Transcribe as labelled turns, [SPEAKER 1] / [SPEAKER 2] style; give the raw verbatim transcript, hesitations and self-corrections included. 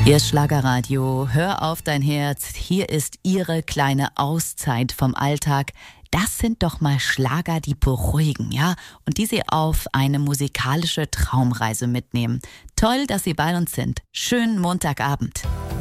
[SPEAKER 1] Ihr Schlagerradio, hör auf dein Herz, hier ist Ihre kleine Auszeit vom Alltag. Das sind doch mal Schlager, die beruhigen, ja? Und die Sie auf eine musikalische Traumreise mitnehmen. Toll, dass Sie bei uns sind. Schönen Montagabend.